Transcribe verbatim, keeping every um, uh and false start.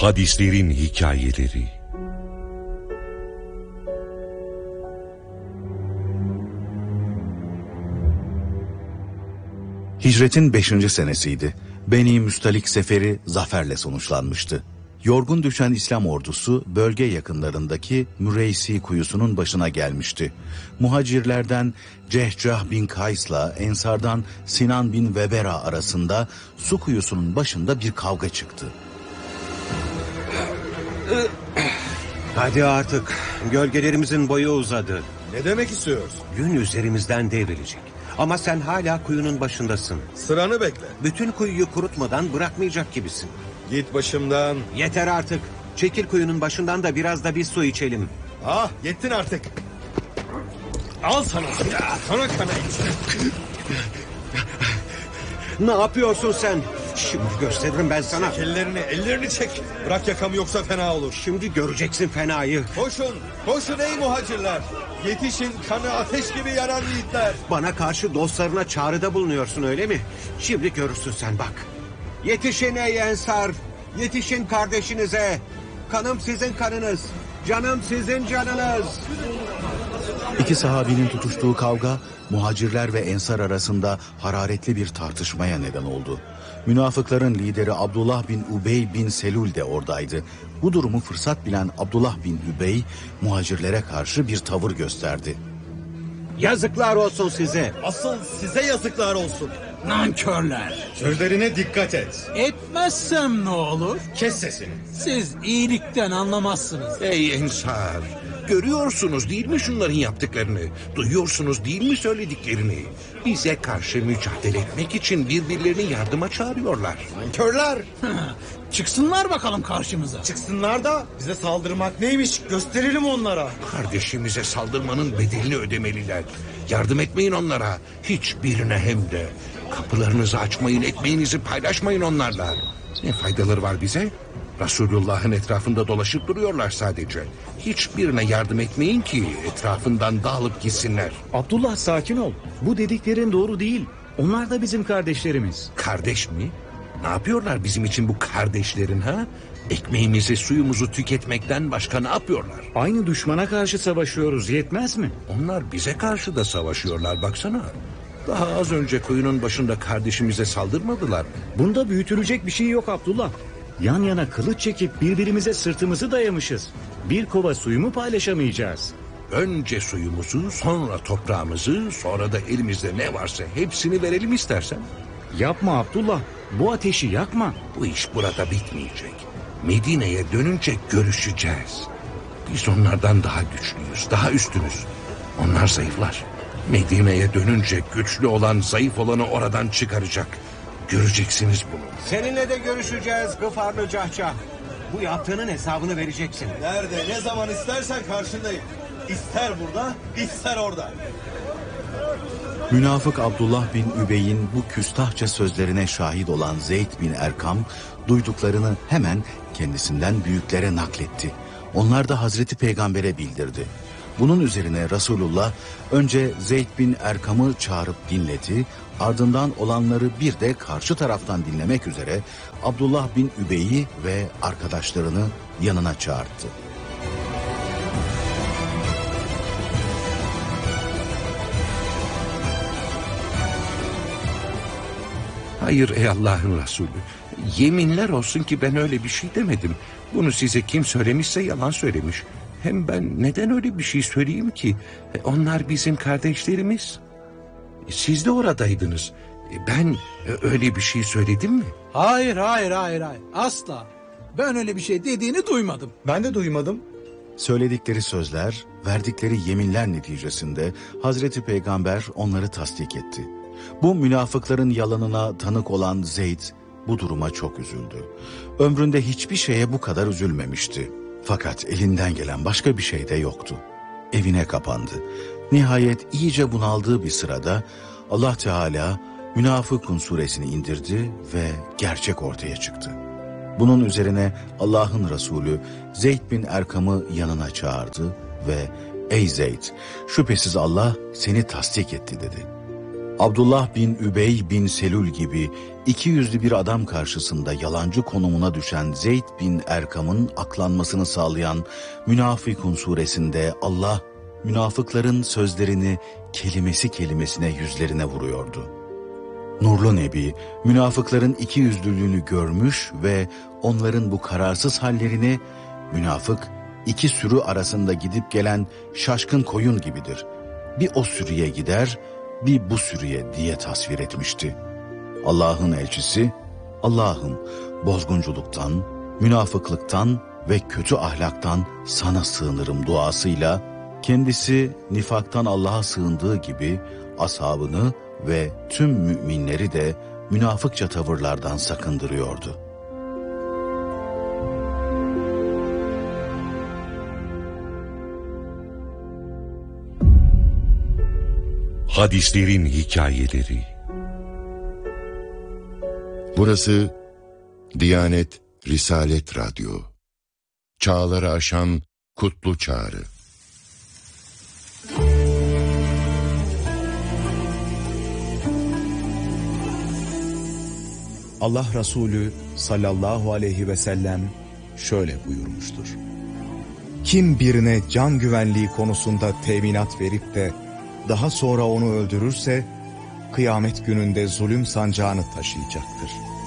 Hadislerin hikayeleri. Hicretin beşinci senesiydi. Beni Müstalik seferi zaferle sonuçlanmıştı. Yorgun düşen İslam ordusu bölge yakınlarındaki Müreysi kuyusunun başına gelmişti. Muhacirlerden Cehcah bin Kays'la Ensardan Sinan bin Vebera arasında su kuyusunun başında bir kavga çıktı. Hadi artık, gölgelerimizin boyu uzadı. Ne demek istiyorsun? Gün üzerimizden devrilecek. Ama sen hala kuyunun başındasın. Sıranı bekle. Bütün kuyuyu kurutmadan bırakmayacak gibisin. Git başımdan. Yeter artık. Çekil kuyunun başından da biraz da biz su içelim. Ah, yettin artık. Al sana su. Kana kana iç. Ne yapıyorsun sen? Şimdi gösteririm ben sana. Çek ellerini, ellerini çek. Bırak yakamı yoksa fena olur. Şimdi göreceksin fenayı. Koşun, koşun ey muhacirler. Yetişin, kanı ateş gibi yanan yiğitler. Bana karşı dostlarına çağrıda bulunuyorsun öyle mi? Şimdi görürsün sen bak. Yetişin ey Ensar. Yetişin kardeşinize. Kanım sizin kanınız. Canım sizin canınız. İki sahabinin tutuştuğu kavga muhacirler ve ensar arasında hararetli bir tartışmaya neden oldu. Münafıkların lideri Abdullah bin Übey bin Selul de oradaydı. Bu durumu fırsat bilen Abdullah bin Übey muhacirlere karşı bir tavır gösterdi. Yazıklar olsun size. Asıl size yazıklar olsun. Nankörler. Sözlerine dikkat et. Etmezsem ne olur? Kes sesini. Siz iyilikten anlamazsınız. Ey Ensar! Görüyorsunuz değil mi şunların yaptıklarını? Duyuyorsunuz değil mi söylediklerini? Bize karşı mücadele etmek için birbirlerini yardıma çağırıyorlar. Körler. Çıksınlar bakalım karşımıza. Çıksınlar da bize saldırmak neymiş gösterelim onlara. Kardeşimize saldırmanın bedelini ödemeliler. Yardım etmeyin onlara. Hiçbirine hem de. Kapılarınızı açmayın, ekmeğinizi paylaşmayın onlarla. Ne faydaları var bize? Resulullah'ın etrafında dolaşıp duruyorlar sadece. Hiçbirine yardım etmeyin ki etrafından dağılıp gitsinler. Abdullah sakin ol. Bu dediklerin doğru değil. Onlar da bizim kardeşlerimiz. Kardeş mi? Ne yapıyorlar bizim için bu kardeşlerin ha? Ekmeğimizi, suyumuzu tüketmekten başka ne yapıyorlar? Aynı düşmana karşı savaşıyoruz, yetmez mi? Onlar bize karşı da savaşıyorlar baksana. Daha az önce kuyunun başında kardeşimize saldırmadılar mı? Bunda büyütülecek bir şey yok Abdullah. Yan yana kılıç çekip birbirimize sırtımızı dayamışız. Bir kova suyu mu paylaşamayacağız? Önce suyumuzu, sonra toprağımızı, sonra da elimizde ne varsa hepsini verelim istersen. Yapma Abdullah, bu ateşi yakma. Bu iş burada bitmeyecek. Medine'ye dönünce görüşeceğiz. Biz onlardan daha güçlüyüz, daha üstünüz. Onlar zayıflar. Medine'ye dönünce güçlü olan zayıf olanı oradan çıkaracak. Göreceksiniz bunu. Seninle de görüşeceğiz Gıfarlı Cahcah. Bu yaptığının hesabını vereceksin. Nerede ne zaman istersen karşındayım. İster burada ister orada. Münafık Abdullah bin Übey'in bu küstahça sözlerine şahit olan Zeyd bin Erkam duyduklarını hemen kendisinden büyüklere nakletti. Onlar da Hazreti Peygamber'e bildirdi. Bunun üzerine Resulullah önce Zeyd bin Erkam'ı çağırıp dinledi, ardından olanları bir de karşı taraftan dinlemek üzere Abdullah bin Übey'i ve arkadaşlarını yanına çağırdı. Hayır ey Allah'ın Resulü. Yeminler olsun ki ben öyle bir şey demedim. Bunu size kim söylemişse yalan söylemiş. Hem ben neden öyle bir şey söyleyeyim ki? Onlar bizim kardeşlerimiz. Siz de oradaydınız. Ben öyle bir şey söyledim mi? Hayır hayır hayır hayır asla. Ben öyle bir şey dediğini duymadım. Ben de duymadım. Söyledikleri sözler, verdikleri yeminler neticesinde Hazreti Peygamber onları tasdik etti. Bu münafıkların yalanına tanık olan Zeyd bu duruma çok üzüldü. Ömründe hiçbir şeye bu kadar üzülmemişti. Fakat elinden gelen başka bir şey de yoktu. Evine kapandı. Nihayet iyice bunaldığı bir sırada Allah Teala Münafıkun suresini indirdi ve gerçek ortaya çıktı. Bunun üzerine Allah'ın Resulü Zeyd bin Erkam'ı yanına çağırdı ve "Ey Zeyd, şüphesiz Allah seni tasdik etti" dedi. Abdullah bin Übey bin Selül gibi iki yüzlü bir adam karşısında yalancı konumuna düşen Zeyd bin Erkam'ın aklanmasını sağlayan Münafıkun suresinde Allah, münafıkların sözlerini kelimesi kelimesine yüzlerine vuruyordu. Nurlu Nebi, münafıkların iki yüzlülüğünü görmüş ve onların bu kararsız hallerini, münafık, iki sürü arasında gidip gelen şaşkın koyun gibidir. Bir o sürüye gider, bir bu sürüye diye tasvir etmişti. Allah'ın elçisi, Allah'ım bozgunculuktan, münafıklıktan ve kötü ahlaktan sana sığınırım duasıyla, kendisi nifaktan Allah'a sığındığı gibi ashabını ve tüm müminleri de münafıkça tavırlardan sakındırıyordu. Hadislerin hikayeleri. Burası Diyanet Risalet Radyo. Çağları aşan kutlu çağrı. Allah Resulü sallallahu aleyhi ve sellem şöyle buyurmuştur. Kim birine can güvenliği konusunda teminat verip de daha sonra onu öldürürse, kıyamet gününde zulüm sancağını taşıyacaktır.